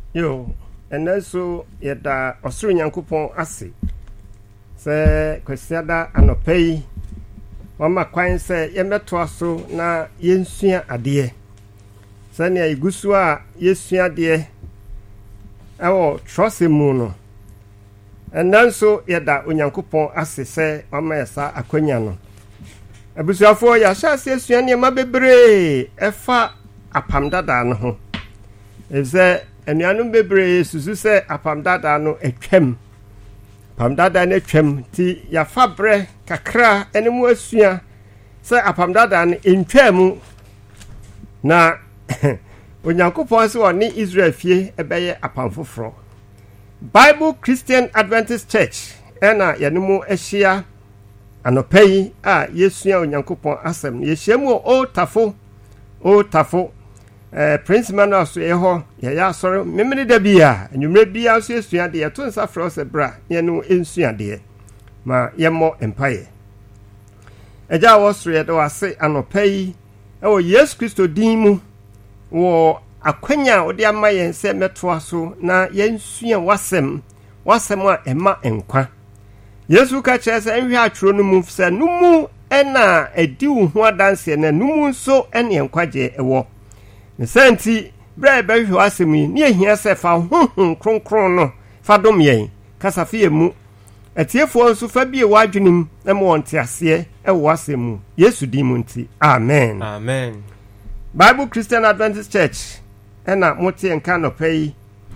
Yo, and also yet Australian coupon assay. Say, Quesiada and Opay. Mama Quine say, Yemetwaso na yensia adie. Sanya igusua yesia adie. Awo trust muno. And then so yada unyankupon assay say, Mama yasa akwanyano. Abusuafo ya hyase asua ne ma bebre efa apamdada no ho eze anuanum bebre susu se apamdada no atwam apamdada na atwam ti ya fabre kakra ene mu asua se apamdada no entwam na onyankopon se oni Israel fie ebeye apamfoforo Bible Christian Adventist Church ena yanemu ehia anopai a yesua onyankopon asem yehyiamu o tafo Prince Manuel so eho ya asore memene da bia anwumre bia so yesua de yeto nsa fro se bra ye no ensua de ma yemo empire eja wo so ye de wase anopai o Yesu Kristo din mu wo akwanya ode amaye nse metoa so na yensua wasem a ema enkwa Yesu ka kyerɛ enhwe atworo no mu sɛ numu ɛna edi wo ho adanse na numu nso ɛne enkwaje ɛwɔ ne sɛnti bra bɛhwe asɛm yi ne ehia sɛ fa honhom kronkron no fa dom yɛn kasafe mu atiefo nso fa bie wadwenem na mo wonte ase ɛwɔ asɛm mu Yesu di mu nti amen amen Bible Christian Adventist Church ɛna mote enka no pɛyi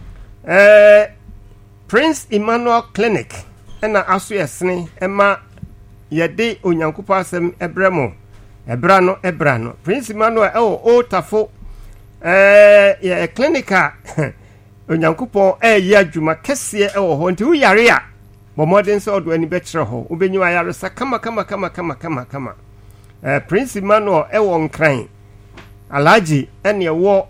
Prince Emmanuel Clinic na aso yesene ema yede onyankopɔ asem ebremo ebra no Prince Emmanuel otafo ye clinica onyankopɔ yi adwuma kese ewo ho nti uyare a bomodin se odo ani bekyere ho ubenyi ayare sa kama Prince Emmanuel ewo nkran alaji ene ewo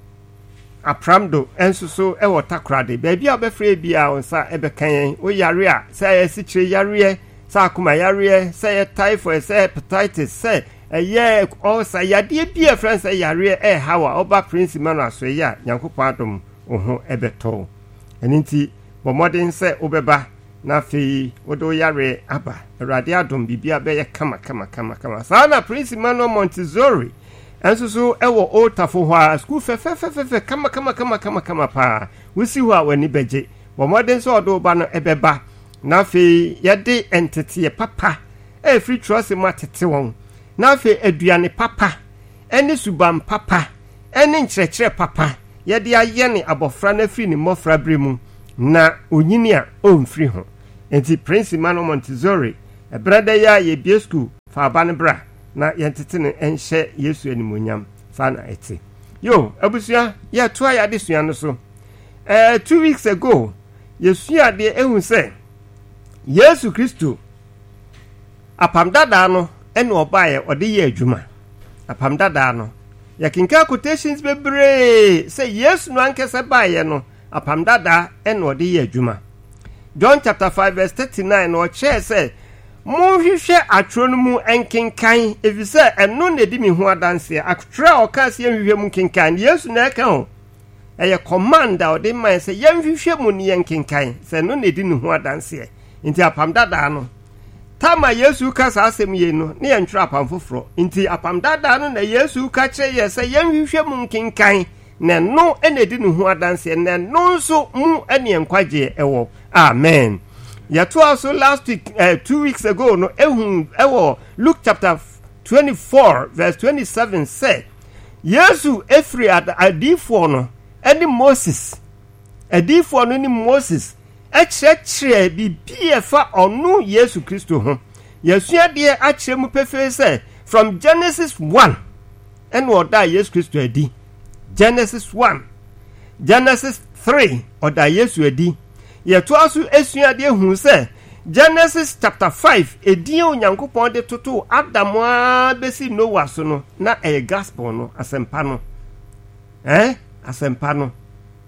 apramdo ensuso ewo takrade baabi a befre bia onsa ebekan o yare a say esikyire yare sa akoma yare say typhoid say hepatitis say eye ulcer yade bia friends yare hawa oba Prince Emmanuel so ya nyankopɔ adom oho ebeto eninti bomodin se obeba na fe odo yare aba awurade adom bibia be ye kama sana Prince Emmanuel Montessori ensusu ewo otafo hwa school fe kama pa wusi hwa wani beje bomodin so odo ba no ebeba na fe yede entete papa free trust matete won na fe aduane papa ene subam papa ene nkyerɛkyerɛ papa yede aye ne abofra na free ni mofra bremu na onyini a omfiri ho enti Prince Emmanuel Montessori brada ya ye bie school fa aba ne bra na yentete ne enhye Yesu animonyam sana eti yo abusua ya to ya de sua no so 2 weeks ago Yesu ade ehun se Yesu Kristo apamdada no ene obaye ode ye adwuma apamdada no ya kinka quotations bebre se Yesu no ankese baye no apamdada ene ode ye adwuma John chapter 5 verse 39 no che se monhwehwe atro no mu enkenkan efise eno na di mi ho adanse atro okase yenhwehwe mu kenkan Yesu na eka ho eye command a ode man se yenhwehwe mu ne yenkenkan se eno na di ni ho adanse nti apamdada no tama Yesu kasa asem ye no ne yentro apamfoforo nti apamdada no na Yesu ka kye ye se yenhwehwe mu kenkan na no ena di ni ho adanse na no nso mu ene enkwaje ewo amen. Yato also last week 2 weeks ago no ewo Luke chapter 24 verse 27 say Yesu efri adifo no eni Moses adifo no ni Moses ekyerɛkyerɛ bibie fa ɔno Yesu Kristo ho Yesu ade akyerɛ mu pefe say from Genesis 1 and oda Yesu Kristo adi Genesis 1 Genesis 3 oda Yesu adi yeto asu esuade hu se Genesis chapter 5 edin onyankopon de toto Adam a besi Noah so no na gospel no asempa no asempa no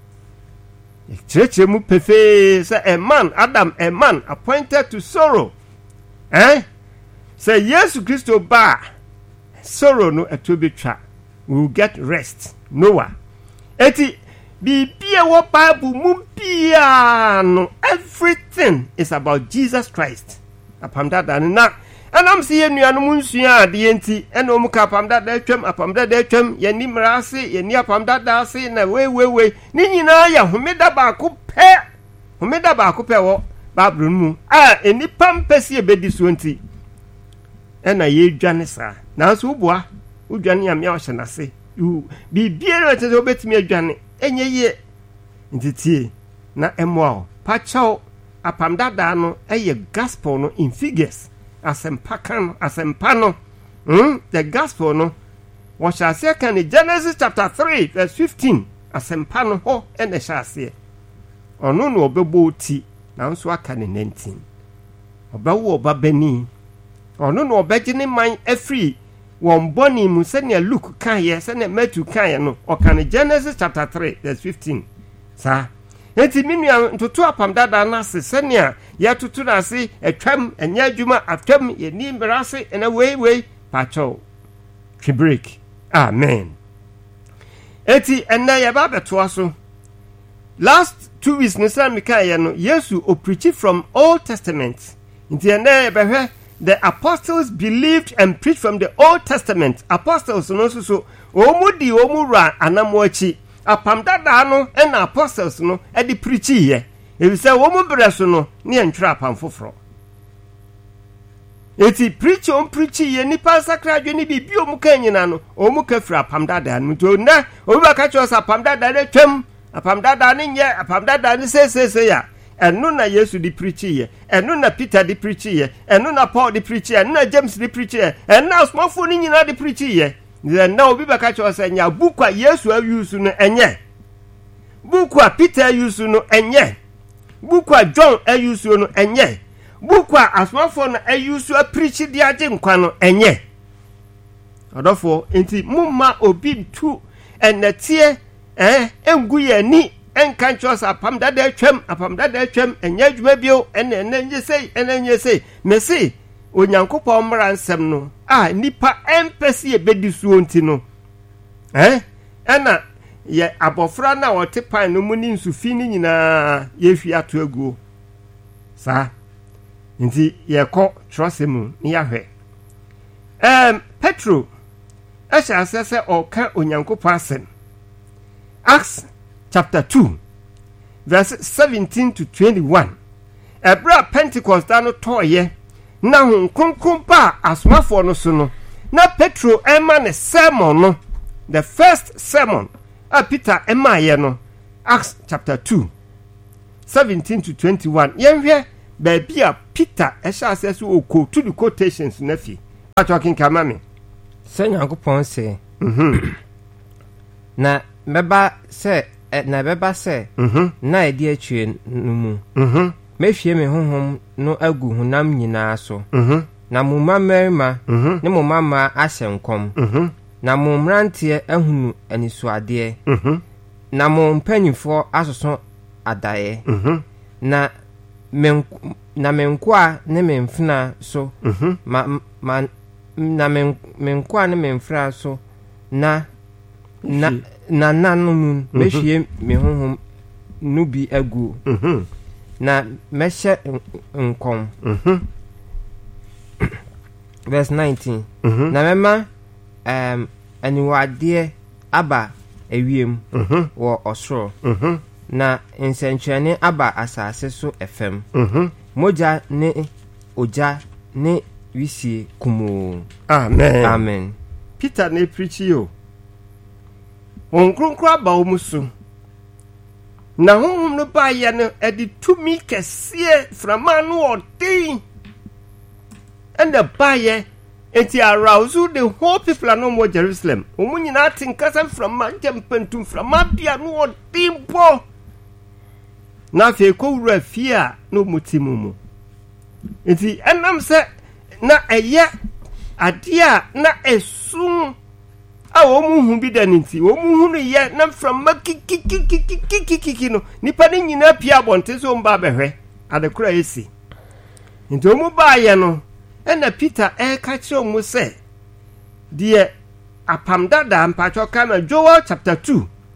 church mu pefe say a man appointed to sorrow say Yesu Kristo ba sorrow no etobetwa we will get rest Noah eti bibia wo Bible mu bia no everything is about Jesus Christ. Apam dada na anam se ye nuanom nsua ade enti ena omu ka apam dada atwam ye ni mrase ye ni apam dada ase na we ni nyina ya homeda ba ko pe wo Bible mu enipa mpese e bedi so enti ena ye dwane sa na so ubua udwane ya mia ohye nase bibia no tete obetimi adwane enye ye ntitie na emwa pachao apam dada no eye gospel no in figures asempa no the gospel no what shall say can in Genesis chapter 3 verse 15 asempa no ho ene shall say ono no obebo ti na nso aka ne 19 obawo obabani ono no obegine man afri won boni mu se ne Luke kan ye se ne Matthew kan ye no o kan Genesis chapter 3 verse 15 sa enti minua ntoto apam dada na se ne ya tutu na se atwam enya adwuma atwam ye ni mbrase na we pacho break amen enti enna ye ba beto aso last 2 weeks nisa mika ye no Yesu o preach from Old Testament enti enna ye behwe the apostles believed and preached from the Old Testament. Apostles no so omudi omura anamoachi apam dada no and apostles no e di preach ye e bi say omu breso no ne entwa apam foforo eti preach ye nipa sakra dwe ni bibi omu ka nyina no omu ka fira apam dada no to na obi ba ka cho sa apam dada de twam apam dada ne nye apam dada ne se ya enu na Yesu di preach ye enu na Peter di preach ye enu na Paul di preach ye enu na James di preach ye enu na smallfo ni nyina di preach ye na obi ba ka cho sa nya bukwa Yesu ayusu no enye bukwa Peter ayusu no enye bukwa John ayusu no enye bukwa asmallfo no ayusu a preach di age nkwa no enye odofo enti mumma obi tu enetie engu ye ni enka nchos apam dada atwam enya adwuma bio enenye sei mesi onyankopɔ mmara nsɛm no nipa empesi ebedi suo nti no ena ye abofra na wote pan no mu ni nsufi ni nyina ye hwi ato aguo sa nti ye kɔ trosemu ni yahwe Petro asha asese oka onyankopɔ asɛm Acts chapter 2 verse 17 to 21 Ebra Pentecost no toye na hun kronkron pa asomafo no so no na Petro ema ne sermon no the first sermon Peter ema ye no Acts chapter 2 17 to 21 yenhwe ba bia Peter esha asesu oko to the quotations na fi talking kamame Senyankopon se na meba se na edi atwe numu mehwie me honhom no agu hunam nyinaa so na mo mamarima ne mo mama ahyenkom na mo mrantie ahunu anisuade na mo mpanyifo asoso adaye na menkoa ne memfna so na menkoa ne memfra so na nanum mehwie me honhom no bi agu na meshe nkom verse 19 na mema aniwade aba ewiem wo osoro na nsenchene aba asase so efem moja ne oja ne wisi kumu amen Peter ne preach yo onkronkro ba omusu na honhom no ba ye no edi tumi kese frama no odin and the baye enti arouse the whole people no more Jerusalem omunyina tinkasa frama jampantum frama bia no odin bo na fe ko wura fia no mutimumu enti enam se na eye adia na esun omu hu bi daninti omu hu no ye na from kiki no nipa ni nyina pia bonte so mba behwe adekura esi nti omu ba ye no na Peter ka kire omu se die apam dada mpacho kama Joel chapter 2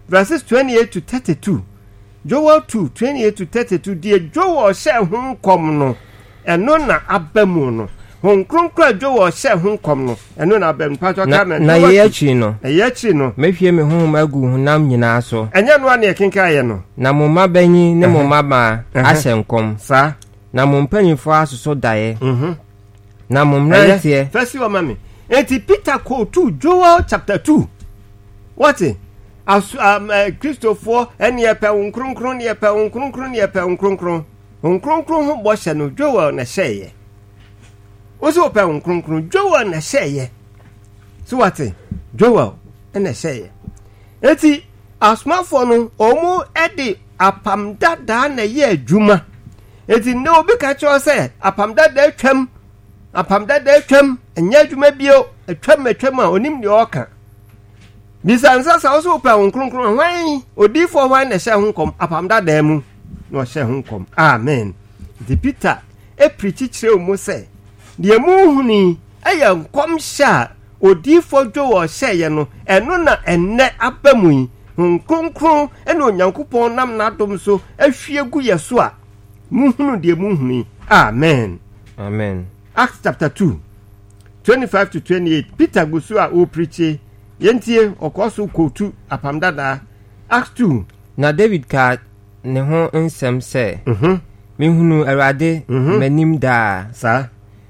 verses 28 to 32. Joel 2 28 to 32. Dear Joel share home come no, and no na abamuno. Hon kronkra Joel share home come no, and no na abem patwa kamen. Na yechi no. Yechi no. Mefie me home agu honam nyina so. Enya no na yekenka ye no. Na mo mabanyi ne mo maba asenkom. Sa. Na mo mpanyimfo asoso dae. Na mo mrantie. First you mama. Enti Peter quote 2 Joel chapter 2. What it? As Christopher and ye pe unkronkron ye pe unkronkron ye pe unkronkron. Unkronkron ho bo hye no Joel na hye ye. Oso pe unkronkron Joel na hye ye. So what it? Joel na hye ye. Enti asmafo no omu edi apam dada na ye adwuma. Enti ne obi ka cho se apam dada atwam. Apam dada atwam enya adwuma bio atwam a onim de oka. Bisansa sa oso pa unkronkron hwan odifo hwan na hye ho kom apam dada mu no hye ho kom. Amen. Di Peter e preach kire mu se de mu huni aya nkom hye odifo Joel hye ye no eno na enne abamu yi unkronkron ena onyankopon nam na dom so ahwie gu yeso a mu hunu de mu huni. Amen. Amen. Acts chapter 2 25 to 28. Peter gusu a o preach yentie okoso kotu apam dada. Acts 2. Na David ka ne ho nsem se me hunu Awurade manim da sa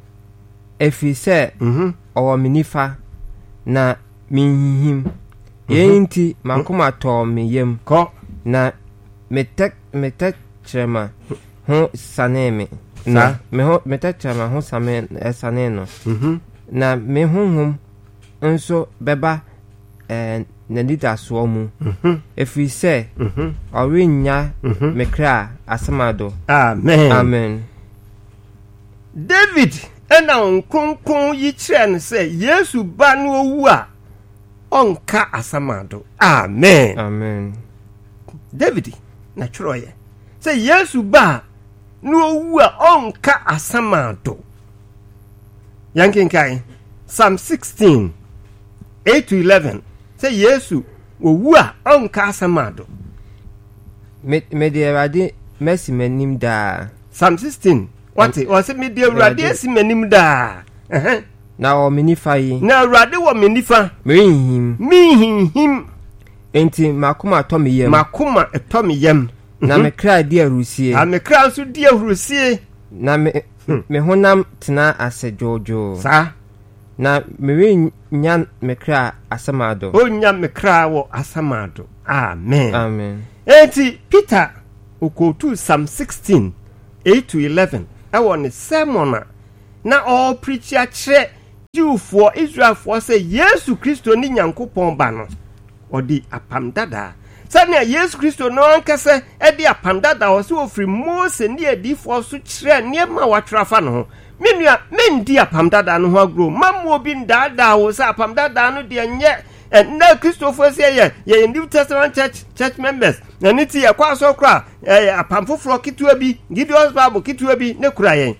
efi se owo menifa na minhim yenti makoma to me yem ko na metek chema ho saneme na me ho metek chema ho sane no na me honhom nso beba na nida so mu efi se orinya mekra asamado. Amen. Amen. David ena onkonkon yi kire se Yesu ba no owu a onka asamado. Amen. Amen. David na chroye se Yesu ba no owu a onka asamado. Yankin Psalm 16 8 to 11. Say Yesu owu a onka asamado. Me de Awurade mercy manim da. Psalm 16. What it? Was me de Awurade esi manim da. Na o menifa yi. Na Awurade wo menifa. Mihim. Enti makoma to me yem. Makoma eto me yem. Na me kra di arusie. A me kra so di arusie. Na me honam tena ase jojo. Sa. Na me nya me kra asamado. O nya me kra wo asamado. Amen. Amen. Enti Peter okotu Psalm 16 8 to 11. I want a sermon na all preacher kire Jewfo Israelfo say Yesu Kristo ni Nyankopon ba no odi apam dada. Sane Yesu Kristo no ankase edi apam dada o se ofri Mose ni edifo so kire niema watwrafa no. Menua mendi apam dada no ho agro mammo bi ndada wo se apam dada no de nye na Christopher say ye New Testament church members na niti ya kwa so kra apam foforo kitua bi Gideon's Bible kitua bi ne kura yen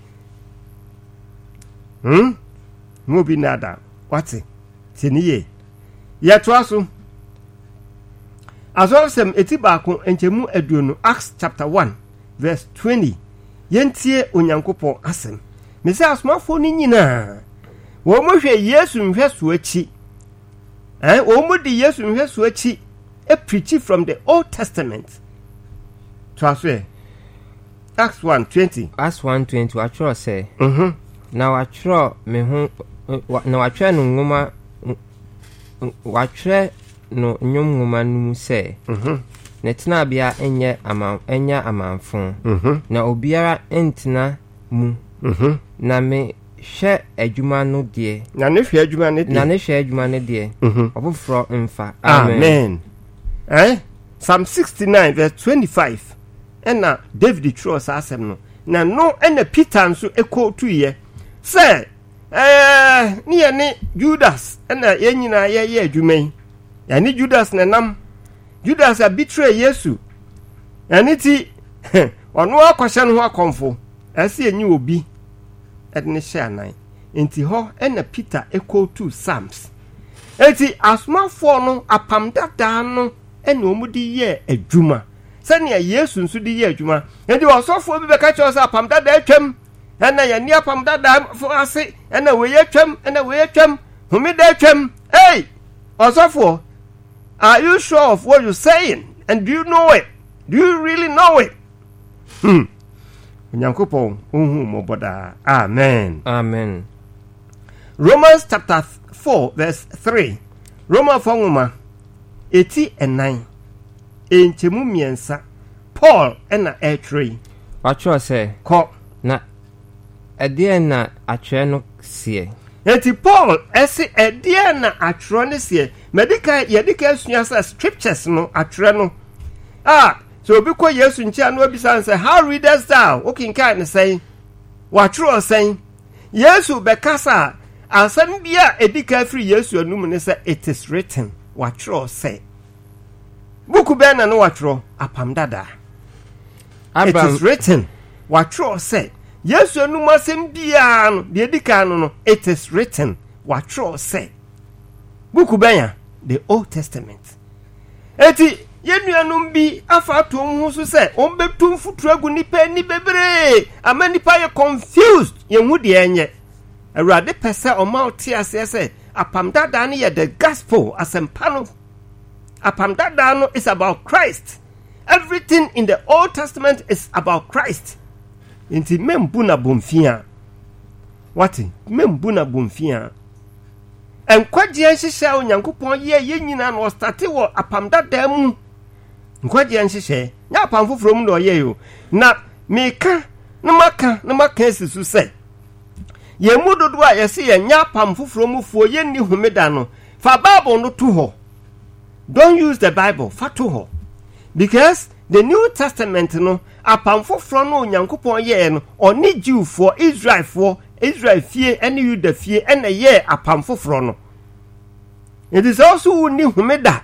mo bi nada wati tiniye ya toaso azosem etibako enchemu aduonu Acts chapter 1 verse 20 yentie onyankopon asem me say asmafo ni nyina wo mo hwe Yesu nhwe so achi wo mo di Yesu nhwe so achi a preach from the Old Testament toaso Acts 1:20 Acts 1:20 watro say na watro me ho na watro no ngoma watro no nyom ngoma nu say na tena bia enya amanfo na obiara entina mu na me hwe adwuma no de na ne hwe adwuma ne de obufro mfa. Amen. Psalm 69 verse 25 ena David trust asem no na no ena Peter nso ekotu ye say ni ye ne Judas ena ye nyina ye adwuma yi ya ni Judas na nam Judas a betray Yesu aniti ono akwahye no ho akomfo ase enyi obi edne hye anan enti ho ena Peter ekotu Psalms enti asmafo no apam dada no ɛna ɔmo de yɛ adwuma sɛnea yesu nso de yɛ adwuma enti ɔsɔfoɔ bi bɛka kyerɛ sɛ apam dada atwam ɛna yɛni apam dada fo ase ɛna wɔyɛ atwam ɛna wɔyɛ atwam homeda atwam hey ɔsɔfoɔ, are you sure of what you're saying and do you know it? Do you really know it? Onyankopɔn ohu mo boda. Amen. Amen. Romans chapter 4 verse 3. Roma fonguma 89. Enchemu miensa. Paul ena etri. Watcho say ko na ɛdeɛ na atwerɛ no sie. Enti Paul esi ɛdeɛ na atwerɛ no sie. Medika yedika sua sa scriptures no atwerɛ no. So obi kɔ Yesu nkyɛn no obisa nse how readers thou? Okinkan ne sɛn. Watwerɛ sɛn. Yesu bɛkasa asɛm bia edika firi Yesu anum ne sɛ it is written. Watwerɛ sɛ. Buku bɛn na no watwerɛ apam dada. It is written. Watwerɛ sɛ Yesu anum asɛm bia no de edika no it is written. Watwerɛ sɛ. Buku bɛn the Old Testament. Eti yenuanum bi afa to ho so se ombetum futuru agu nipa ni bebre ama nipa ye confused yehu de enye awurade pese oma ote ase se apam dada no ye the gospel asempa no apam dada no is about Christ. Everything in the Old Testament is about Christ. Inti membu na bomfia wati membu na bomfia enkwagye nhyehyɛ onyankopɔn ye nyina no starte wo apam dada mu nkwagye nhyehyɛ nya apam foforo mu no ye yo na meka na maka sisu sɛ ye mu dodo a ye se ye nya apam foforo mu fuo ye ni homeda no fa Bible no to ho. Don't use the Bible fa to ho, because the New Testament no apam foforo no onyankopɔn ye no oni Jewfo Israel fie ene Yuda fie ene ye apam foforo no. It is also ni homeda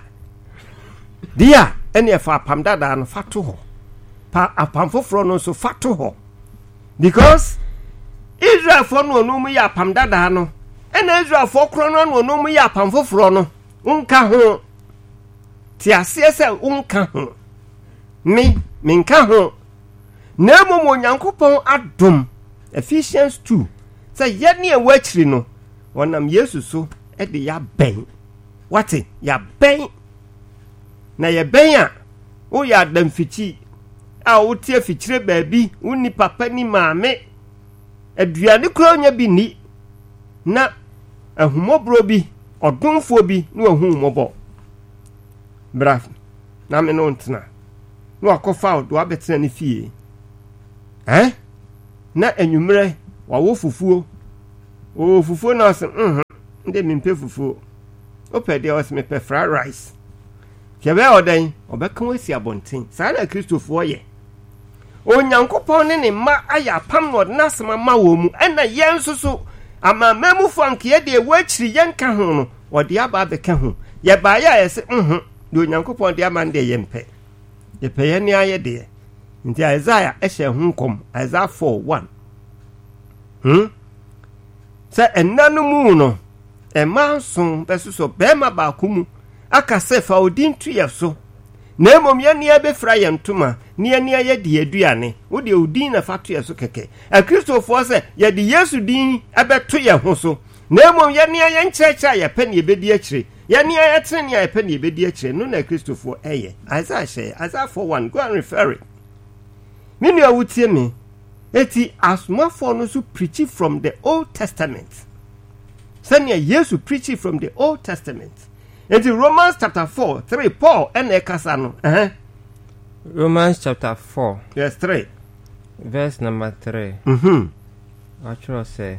dia ene fa apam dada no fa to ho pa apam foforo no so fa to ho, because Israel for no mu ya apam dada no ene Israel for kro no mu ya apam foforo no unka ho ti ase se unka ho me nka ho na mo Onyankopɔn adom Ephesians 2 say ye ne awachiri no wonam Yesu so e de ya ben wate ya ben na ye ben a wo ya damfichi a wo tie fichire baabi wo ni papa ni maame aduane kura nya bi ni na ahumobro bi odonfo bi na ahumobɔ bra na me no ntena no akofa do abetena ne fie na enwumre wawo fufuo o fufuo na se nde mimpe fufuo opede o se me pe fried rice kebe odan obeka wasi abonten saa na Kristofo ye Onyankopɔn ne mma aya pam no na sema ma wo mu ena yen soso ama mamu fanke de wachiri yen ka ho no ode aba beka ho ye ba ya yese de Onyankopɔn de ama nde yempe ye pe ye ne aye de nti Isaiah ehye ho nkom Isaiah 4:1 se enanu mu no emanson besuso bema ba kumu aka se fa odin tuyeso na emom ye ne abefra ye ntoma ne ne ye de aduane wo de odin na fa tuyeso keke a Kristofo se ye de Yesu din abeto ye ho so na emom ye ne ye nkyerɛkyerɛ ye pɛ ne ebedi akire ye ne ye tere ne ye pɛ ne ebedi akire no na Kristofo eye Isaiah 4:1 go and refer it. Minu awutie me eti asmafo no so preach from the Old Testament. Sanya Yesu preach from the Old Testament. Eti Romans chapter 4:3 Paul ene kasa no. Romans chapter 4 verse 3. Verse number 3. Actually say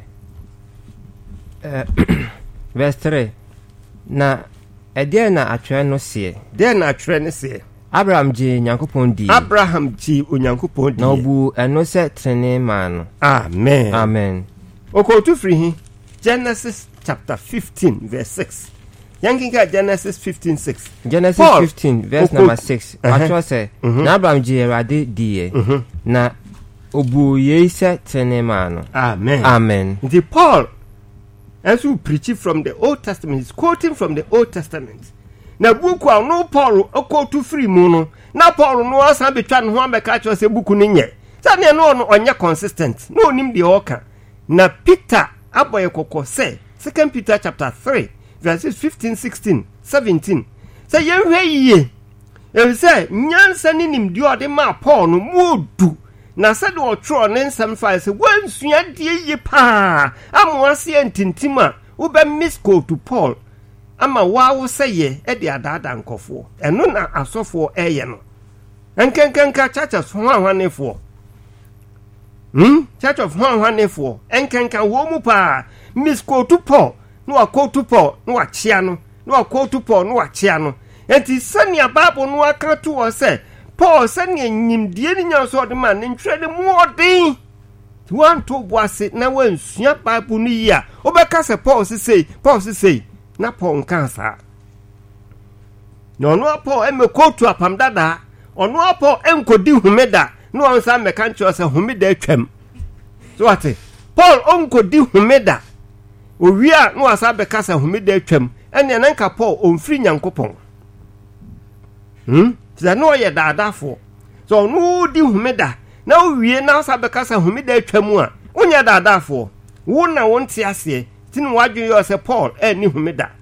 verse 3. Na ɛdeɛ na atwerɛ no sie. Deɛ na atwerɛ no sie. Abraham ji Nyankopɔn di. Abraham ji Onyankopɔn di. Na obu eno se trene ma no. Amen. Amen. Okotu free hi Genesis chapter 15 verse 6. Yankinka Genesis 15:6. Genesis Paul, 15 verse number 6. Actually say na Abraham ji Erade di na obu ye se trene ma no. Amen. Amen. The Paul as we preach from the Old Testament is quoting from the Old Testament. na buku a no Paul okotu free mu no na Paul no asan betwa no ho ameka cho se buku no nye sane no onye consistent no onim de oka na Peter aboye kokko say 2 Peter chapter 3 verses 15 16 17 say yenhwe yiye e say nyansa ni nim de ode ma Paul no modu na said o tro ne nsam fa say wansua de yiye pa amoase antintim a wo be misko to Paul ama wawo seye e de adada nkofo eno na asofo eye no enkenkenka churches ho ahwanefo church of hanefo enkenka wo mu pa misko to Paul no akotu Paul no achia no no akotu Paul no achia no enti sania Bible no aka to o se Paul sania nyimdie ni nyanso de man ntwede mu odin wan to boase na wansua Bible no yi a obeka se Paul se na Paul nkansa no no Paul emekotu apam dada ono Paul enkodi humeda no ansa meka ncho se humeda atwam so ate Paul onkodi humeda owia no asa beka se humeda atwam ene nanka Paul onfiri nyankopon za no ye dadafo so no di humeda na owie na asa beka se humeda atwam a onya dadafo wo na wonte ase tin wadwe yo se Paul ni humeda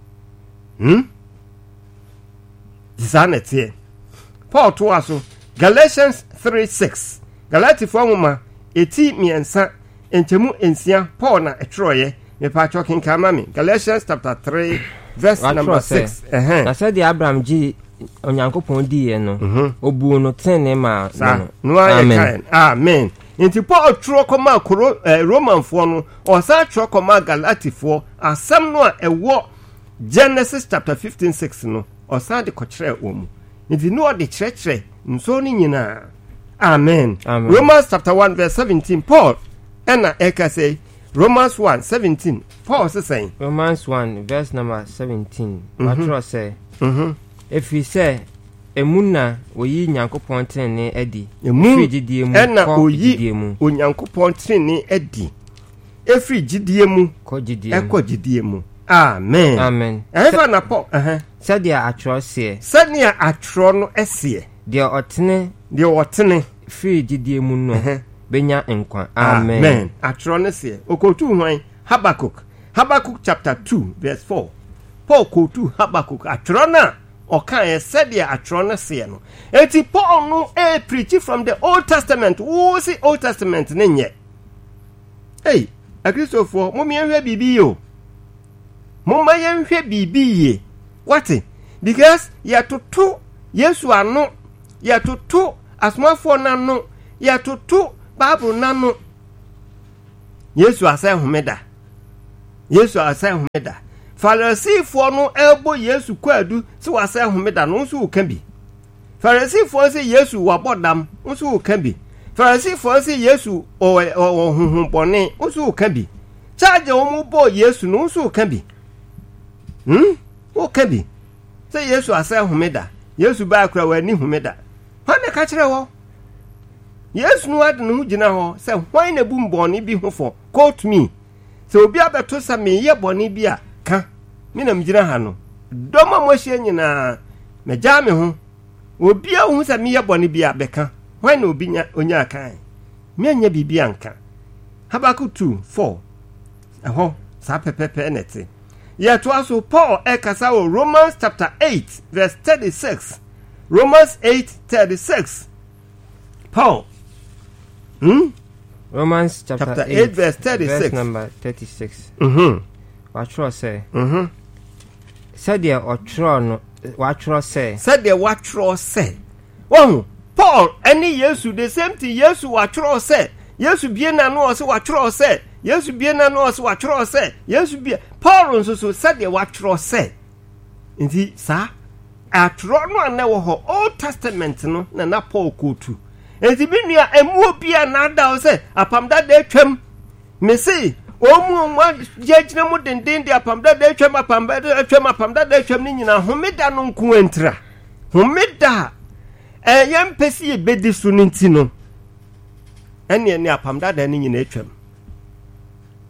Zanete Paul to aso Galatians 3:6 Galatifo nwoma eti miensa enchemu ensia Paul na etroye me pa chokin kamami Galatians chapter 3 verse number 6 na said Abraham ji onyankopon di ye no obu no tene ma no amen enti Paul tro koma Romanfo no o sa tro koma Galatifo asam no a ewo Genesis chapter 15:6 no o sa de kokyere omu enti no de kyerɛkyerɛ nso ni nyina amen Romans chapter 1 verse 17 Paul ena eka say Romans 1:17 Paul say Romans 1 verse number 17 patro say if we say emuna oyi nyankopon tene edi efri gidie mu ena oyi onyankopon tene edi efri gidie mu ko gidie mu amen efa na Paul sadia atro se sadia atro no ese de otene free gidie mu no benya nkwa amen atro no se okotu hwan Habakkuk chapter 2 verse 4 Paul kotu Habakkuk atro na okan sadia atro no se no eti Paul no preach from the Old Testament wo si Old Testament ne nye Christopher mummy enhwe bibi yo mumma yenhwe bibi ye what because ya tutu Yesu ano ya tutu asmafo nano ya tutu Bible nano Yesu asai humeda Pharisee no elbo Yesu kwadu si wasai humeda no nso uka bi Pharisee say Yesu wabodam nso uka bi Pharisee say Yesu ohunhunbone nso uka bi charge omu bo Yesu no nso uka bi uka bi say Yesu asai humeda Yesu ba akra wani humeda hane ka kire wo Yesu no ade no gina ho say hwan na bu mbone bi ho fo quote me say obi abeto sa me ye bone bi a ka me na mgina ha no doma mohye nyina me ja me ho obi a hu sa me ye bone bi a beka hwan na obi nya onya kan me anya bibi anka Habakkuk 2:4 eho sa pepepe enete yet also Paul ekasa o Romans chapter 8 verse 36 Romans 8:36 Paul Romans chapter 8 verse 36 verse number 36 watro say said there otro no watro say oh Paul any Yesu the same thing Yesu watro say Yesu bie na no o se watro say Yesu bie na no o se watro say Yesu bie Paul nso so said there watro say nti sa atro no na wo ho Old Testament no na Paul kotu enti binua emu bia na da o se apamda da twam me se omu jejina mu denden de apamda da twam apamda da twam ni nyina homeda no nko entra homeda yempesi e bedi su ninti no ene apamda da ni nyina atwam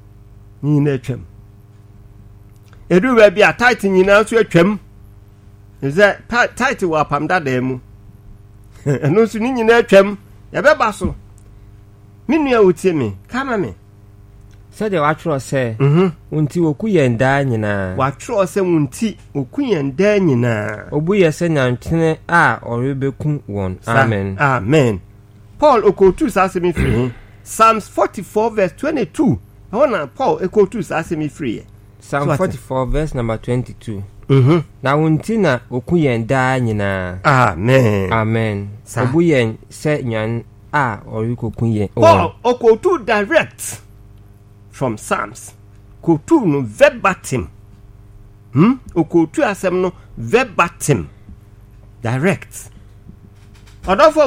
edu ba bia tight nyina so atwam is that title wa pam dada mu eno so ni nyina atwam ya beba so minua wotie me kama me sɛdeɛ watwerɛ sɛ wonti woku yɛn daa nyinaa watwerɛ sɛ wonti woku yɛn daa nyinaa obu yɛ sɛ nyantwene a ɔrebɛku wɔn amen Paul okotu saa asɛm firi Psalms 44 verse 22 ɛhɔ Paul ekotu saa asɛm firi Psalm 44 verse number 22 na wonti na woku yɛn daa nyinaa amen obu yɛn sɛ nyan a ɔrebɛku yɛn Paul okotu direct from Psalms kotu no verbatim okotu asem no verbatim direct odofo